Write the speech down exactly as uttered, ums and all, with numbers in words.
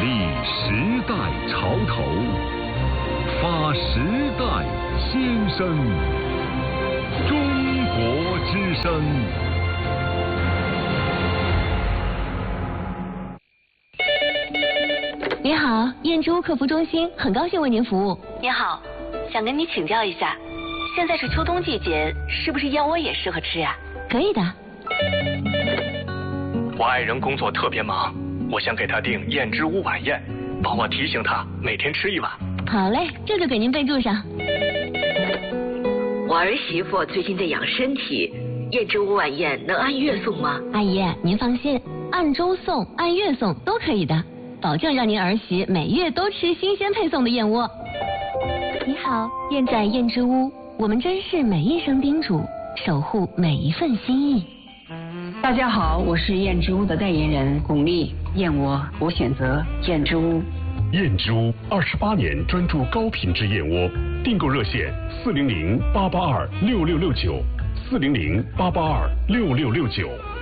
立时代潮头，发时代先声。中国之声。 你好，燕之屋客服中心，很高兴为您服务。 你好，想跟你请教一下，现在是秋冬季节，是不是燕窝也适合吃呀？ 可以的。 我爱人工作特别忙，我想给他订燕之屋晚宴，帮我提醒他每天吃一碗。 好嘞，这就给您备注上。 我儿媳妇最近在养身体，燕之屋晚宴能按月送吗？ 阿姨，您放心，按周送、按月送都可以的，保证让您儿媳每月都吃新鲜配送的燕窝。你好，燕在燕之屋，我们珍视每一声叮嘱，守护每一份心意。 大家好，我是燕之屋的代言人巩俐，燕窝我选择燕之屋。 燕之屋二十八年专注高品质燕窝，订购热线四零零八八二六六六九，四零零八八二六六六九。